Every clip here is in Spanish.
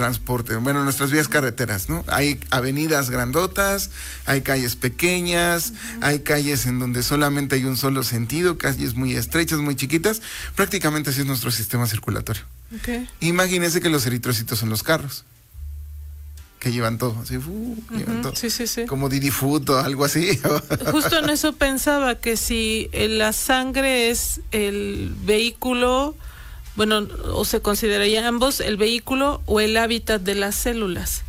transporte, bueno, nuestras vías carreteras, ¿no? Hay avenidas grandotas, hay calles pequeñas, hay calles en donde solamente hay un solo sentido, calles muy estrechas, muy chiquitas. Prácticamente así es nuestro sistema circulatorio. Okay. Imagínense que los eritrocitos son los carros, que llevan todo, así, llevan todo. Sí. Como Didi Food o algo así. Justo en eso pensaba, que si la sangre es el vehículo, bueno, o se consideraría ambos el vehículo o el hábitat de las células.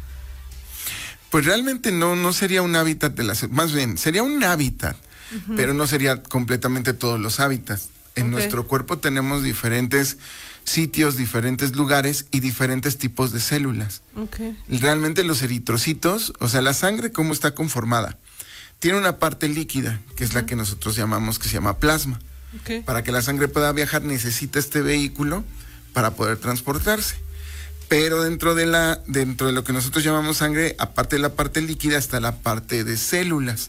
Pues realmente no sería un hábitat de las células, más bien sería un hábitat, pero no sería completamente todos los hábitats. En nuestro cuerpo tenemos diferentes sitios, diferentes lugares y diferentes tipos de células. Realmente los eritrocitos, o sea, la sangre, ¿cómo está conformada? Tiene una parte líquida, que es la que nosotros llamamos, que se llama plasma. Para que la sangre pueda viajar necesita este vehículo para poder transportarse. Pero dentro de lo que nosotros llamamos sangre, aparte de la parte líquida, está la parte de células.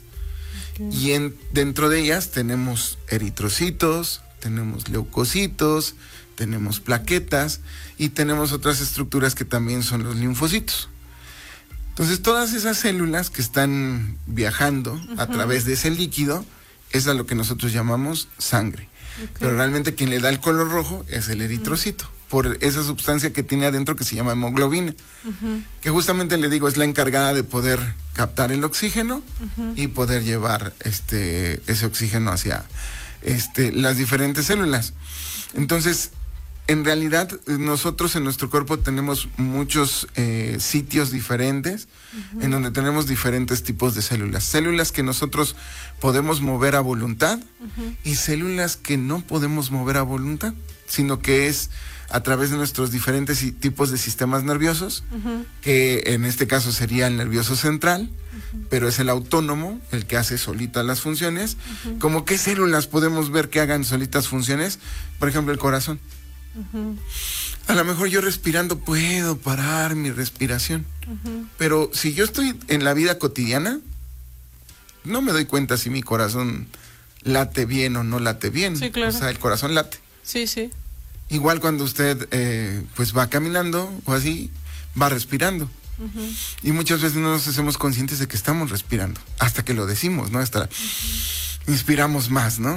Y dentro de ellas tenemos eritrocitos, tenemos leucocitos, tenemos plaquetas y tenemos otras estructuras que también son los linfocitos. Entonces, todas esas células que están viajando a través de ese líquido es a lo que nosotros llamamos sangre. Pero realmente quien le da el color rojo es el eritrocito, por esa sustancia que tiene adentro que se llama hemoglobina, que justamente le digo es la encargada de poder captar el oxígeno y poder llevar ese oxígeno hacia las diferentes células. Entonces, en realidad, nosotros en nuestro cuerpo tenemos muchos sitios diferentes en donde tenemos diferentes tipos de células. Células que nosotros podemos mover a voluntad y células que no podemos mover a voluntad, sino que es a través de nuestros diferentes tipos de sistemas nerviosos, que en este caso sería el nervioso central, pero es el autónomo, el que hace solitas las funciones. ¿Cómo qué células podemos ver que hagan solitas funciones? Por ejemplo, el corazón. A lo mejor yo respirando puedo parar mi respiración, pero si yo estoy en la vida cotidiana, no me doy cuenta si mi corazón late bien o no late bien. Sí, claro. O sea, el corazón late. Sí. Igual cuando usted pues va caminando o así, va respirando. Y muchas veces no nos hacemos conscientes de que estamos respirando, hasta que lo decimos, ¿no? Hasta inspiramos más, ¿no?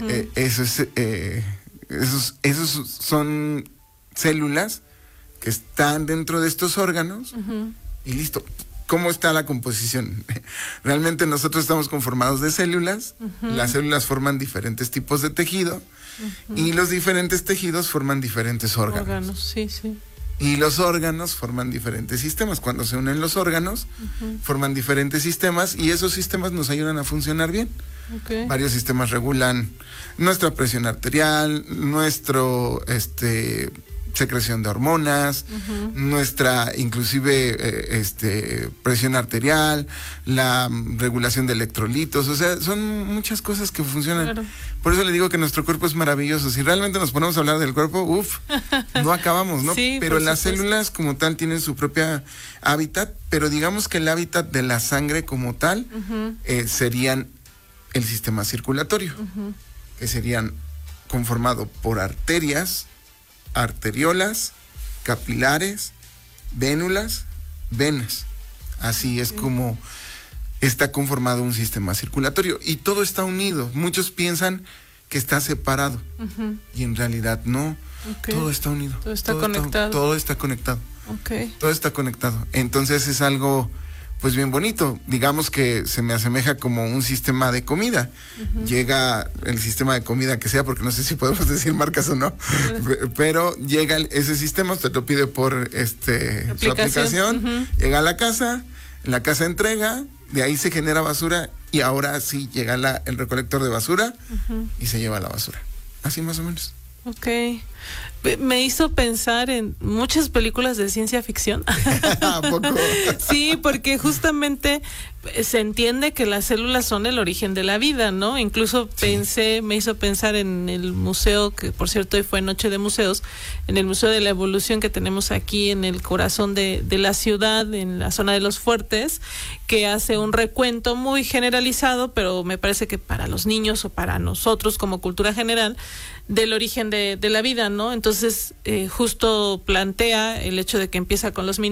Esos son células que están dentro de estos órganos y listo. ¿Cómo está la composición? Realmente nosotros estamos conformados de células, las células forman diferentes tipos de tejido y los diferentes tejidos forman diferentes órganos. Sí. Y los órganos forman diferentes sistemas. Cuando se unen los órganos, forman diferentes sistemas y esos sistemas nos ayudan a funcionar bien. Varios sistemas regulan nuestra presión arterial, nuestro secreción de hormonas, nuestra inclusive presión arterial, la regulación de electrolitos, o sea, son muchas cosas que funcionan. Claro. Por eso le digo que nuestro cuerpo es maravilloso. Si realmente nos ponemos a hablar del cuerpo, no acabamos, ¿no? Sí, pero las células como tal tienen su propia hábitat, pero digamos que el hábitat de la sangre como tal serían el sistema circulatorio, que serían conformado por arterias, arteriolas, capilares, vénulas, venas. Así es como está conformado un sistema circulatorio y todo está unido. Muchos piensan que está separado y en realidad no. Todo está unido. Todo está conectado. Todo está conectado. Todo está conectado. Entonces es algo pues bien bonito. Digamos que se me asemeja como un sistema de comida. Llega el sistema de comida que sea, porque no sé si podemos decir marcas o no, pero llega ese sistema, usted lo pide por su aplicación, llega a la casa, en la casa entrega, de ahí se genera basura y ahora sí llega el recolector de basura y se lleva la basura. Así más o menos. Me hizo pensar en muchas películas de ciencia ficción. ¿A poco? Sí, porque justamente se entiende que las células son el origen de la vida, ¿no? Incluso me hizo pensar en el museo, que por cierto hoy fue Noche de Museos, en el Museo de la Evolución que tenemos aquí en el corazón de la ciudad, en la zona de Los Fuertes, que hace un recuento muy generalizado, pero me parece que para los niños o para nosotros como cultura general, del origen de la vida, ¿no? Entonces, justo plantea el hecho de que empieza con los